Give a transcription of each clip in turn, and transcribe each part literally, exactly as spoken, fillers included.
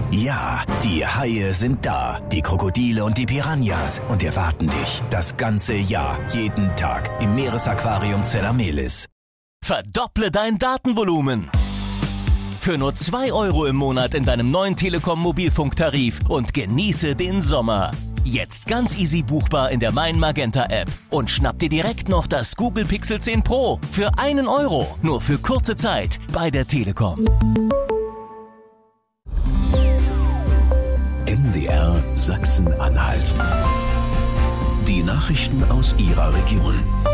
Ja, die Haie sind da, die Krokodile und die Piranhas und erwarten dich das ganze Jahr, jeden Tag im Meeresaquarium Zellamelis. Verdopple dein Datenvolumen. Für nur zwei Euro im Monat in deinem neuen Telekom-Mobilfunktarif und genieße den Sommer. Jetzt ganz easy buchbar in der Mein Magenta App und schnapp dir direkt noch das Google Pixel zehn Pro für einen Euro, nur für kurze Zeit bei der Telekom. M D R Sachsen-Anhalt. Die Nachrichten aus Ihrer Region.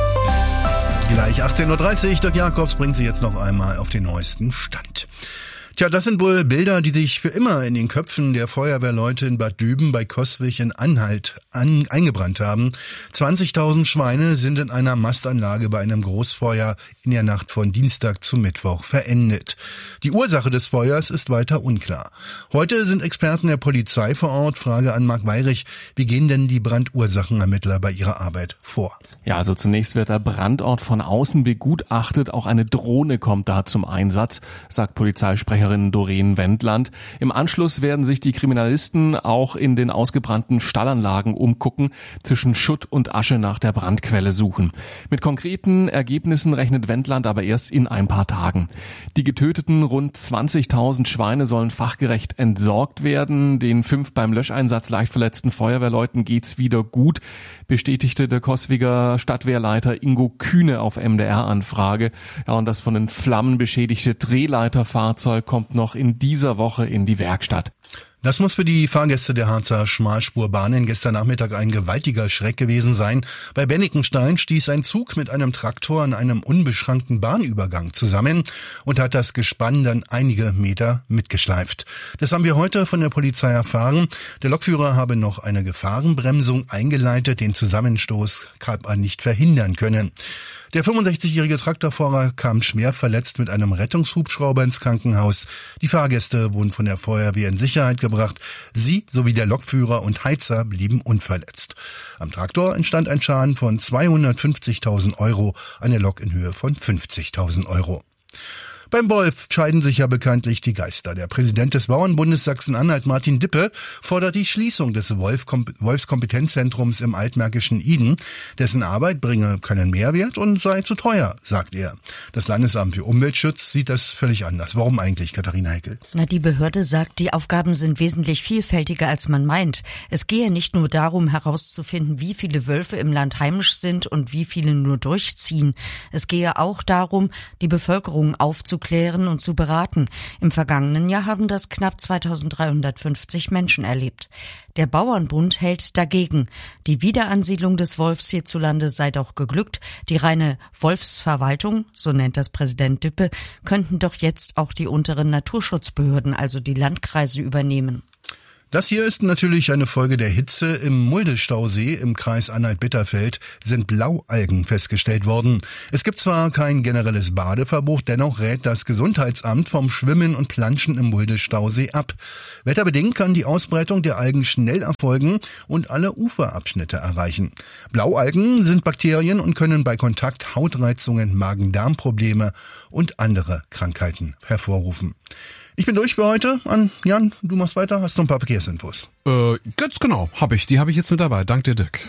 Gleich achtzehn Uhr dreißig, Dirk Jakobs bringt Sie jetzt noch einmal auf den neuesten Stand. Tja, das sind wohl Bilder, die sich für immer in den Köpfen der Feuerwehrleute in Bad Düben bei Coswig in Anhalt an, eingebrannt haben. zwanzigtausend Schweine sind in einer Mastanlage bei einem Großfeuer in der Nacht von Dienstag zu Mittwoch verendet. Die Ursache des Feuers ist weiter unklar. Heute sind Experten der Polizei vor Ort. Frage an Marc Weyrich, wie gehen denn die Brandursachenermittler bei ihrer Arbeit vor? Ja, also zunächst wird der Brandort von außen begutachtet. Auch eine Drohne kommt da zum Einsatz, sagt Polizeisprecherin Doreen Wendland. Im Anschluss werden sich die Kriminalisten auch in den ausgebrannten Stallanlagen umgucken, zwischen Schutt und Asche nach der Brandquelle suchen. Mit konkreten Ergebnissen rechnet Wendland aber erst in ein paar Tagen. Die getöteten rund zwanzigtausend Schweine sollen fachgerecht entsorgt werden. Den fünf beim Löscheinsatz leicht verletzten Feuerwehrleuten geht's wieder gut, bestätigte der Coswiger Stadtwehrleiter Ingo Kühne auf M D R-Anfrage. Ja, und das von den Flammen beschädigte Drehleiterfahrzeug kommt noch in dieser Woche in die Werkstatt. Das muss für die Fahrgäste der Harzer Schmalspurbahnen gestern Nachmittag ein gewaltiger Schreck gewesen sein. Bei Bennikenstein stieß ein Zug mit einem Traktor an einem unbeschrankten Bahnübergang zusammen und hat das Gespann dann einige Meter mitgeschleift. Das haben wir heute von der Polizei erfahren. Der Lokführer habe noch eine Gefahrenbremsung eingeleitet, den Zusammenstoß aber nicht verhindern können. Der fünfundsechzigjährige Traktorfahrer kam schwer verletzt mit einem Rettungshubschrauber ins Krankenhaus. Die Fahrgäste wurden von der Feuerwehr in Sicherheit gebracht. Sie sowie der Lokführer und Heizer blieben unverletzt. Am Traktor entstand ein Schaden von zweihundertfünfzigtausend Euro, eine Lok in Höhe von fünfzigtausend Euro. Beim Wolf scheiden sich ja bekanntlich die Geister. Der Präsident des Bauernbundes Sachsen-Anhalt, Martin Dippe, fordert die Schließung des Wolfskompetenzzentrums im altmärkischen Iden. Dessen Arbeit bringe keinen Mehrwert und sei zu teuer, sagt er. Das Landesamt für Umweltschutz sieht das völlig anders. Warum eigentlich, Katharina Heckel? Na, die Behörde sagt, die Aufgaben sind wesentlich vielfältiger, als man meint. Es gehe nicht nur darum, herauszufinden, wie viele Wölfe im Land heimisch sind und wie viele nur durchziehen. Es gehe auch darum, die Bevölkerung aufzuklären und zu beraten. Im vergangenen Jahr haben das knapp zweitausenddreihundertfünfzig Menschen erlebt. Der Bauernbund hält dagegen. Die Wiederansiedlung des Wolfs hierzulande sei doch geglückt. Die reine Wolfsverwaltung, so nennt das Präsident Dippe, könnten doch jetzt auch die unteren Naturschutzbehörden, also die Landkreise, übernehmen. Das hier ist natürlich eine Folge der Hitze. Im Mulde-Stausee im Kreis Anhalt-Bitterfeld sind Blaualgen festgestellt worden. Es gibt zwar kein generelles Badeverbot, dennoch rät das Gesundheitsamt vom Schwimmen und Planschen im Mulde-Stausee ab. Wetterbedingt kann die Ausbreitung der Algen schnell erfolgen und alle Uferabschnitte erreichen. Blaualgen sind Bakterien und können bei Kontakt Hautreizungen, Magen-Darm-Probleme und andere Krankheiten hervorrufen. Ich bin durch für heute. An Jan, du machst weiter. Hast du ein paar Verkehrsinfos? Äh, ganz genau, habe ich. Die habe ich jetzt mit dabei. Dank dir, Dirk.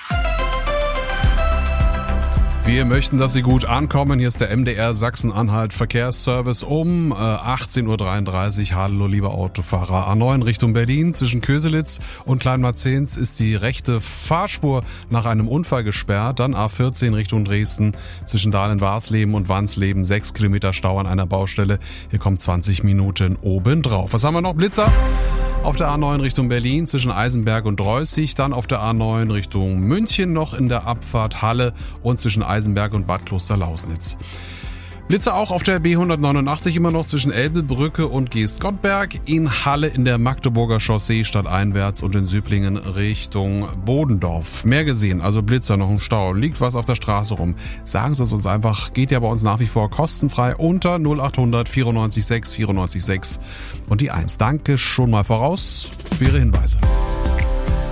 Wir möchten, dass Sie gut ankommen. Hier ist der M D R Sachsen-Anhalt Verkehrsservice um äh, achtzehn Uhr dreiunddreißig. Hallo, lieber Autofahrer. A neun Richtung Berlin. Zwischen Köselitz und Kleinmarzens ist die rechte Fahrspur nach einem Unfall gesperrt. Dann A vierzehn Richtung Dresden. Zwischen Dahlen-Warsleben und Wansleben. Sechs Kilometer Stau an einer Baustelle. Hier kommt zwanzig Minuten obendrauf. Was haben wir noch? Blitzer? Auf der A neun Richtung Berlin zwischen Eisenberg und Dreußig, dann auf der A neun Richtung München noch in der Abfahrt Halle und zwischen Eisenberg und Bad Kloster-Lausnitz. Blitzer auch auf der B hundertneunundachtzig immer noch zwischen Elbebrücke und Geestgottberg, in Halle in der Magdeburger Chaussee stadteinwärts und in Süblingen Richtung Bodendorf. Mehr gesehen, also Blitzer, noch im Stau, liegt was auf der Straße rum. Sagen Sie es uns einfach, geht ja bei uns nach wie vor kostenfrei unter null achthundert vierundneunzig sechs vierundneunzig sechs und die eins. Danke schon mal voraus für Ihre Hinweise.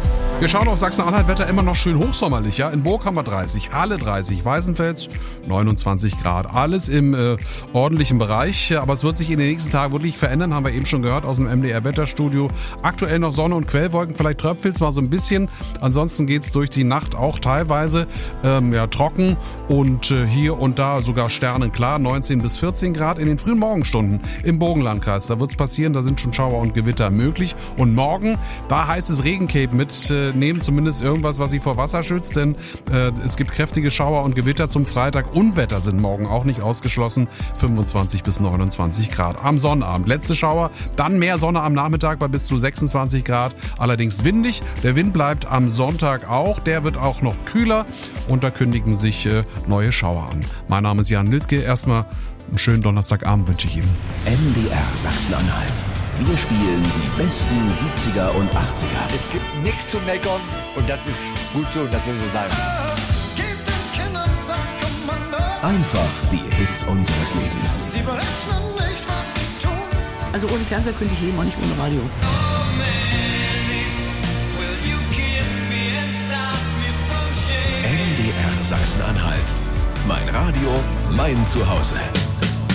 Wir schauen auf Sachsen-Anhalt, Wetter immer noch schön hochsommerlich. Ja? In Burg haben wir dreißig, Halle dreißig, Weißenfels neunundzwanzig Grad. Alles im äh, ordentlichen Bereich, aber es wird sich in den nächsten Tagen wirklich verändern, haben wir eben schon gehört aus dem M D R-Wetterstudio. Aktuell noch Sonne und Quellwolken, vielleicht tröpfelt's mal so ein bisschen. Ansonsten geht's durch die Nacht auch teilweise ähm, ja, trocken und äh, hier und da sogar sternenklar, neunzehn bis vierzehn Grad. In den frühen Morgenstunden im Burgenlandkreis, da wird's passieren, da sind schon Schauer und Gewitter möglich. Und morgen, da heißt es Regencape mitnehmen, zumindest irgendwas, was Sie vor Wasser schützt, denn äh, es gibt kräftige Schauer und Gewitter zum Freitag. Unwetter sind morgen auch nicht ausgeschlossen, fünfundzwanzig bis neunundzwanzig Grad. Am Sonnabend letzte Schauer, dann mehr Sonne am Nachmittag bei bis zu sechsundzwanzig Grad, allerdings windig. Der Wind bleibt am Sonntag auch, der wird auch noch kühler und da kündigen sich äh, neue Schauer an. Mein Name ist Jan Lüttke, erstmal einen schönen Donnerstagabend wünsche ich Ihnen. M D R Sachsen-Anhalt. Wir spielen die besten siebziger und achtziger. Es gibt nichts zu meckern und das ist gut so, das soll so sein. Gebt den Kindern das Kommando. Einfach die Hits unseres Lebens. Sie berechnen nicht, was sie tun. Also ohne Fernseher könnte ich leben, auch nicht ohne Radio. M D R Sachsen-Anhalt. Mein Radio, mein Zuhause.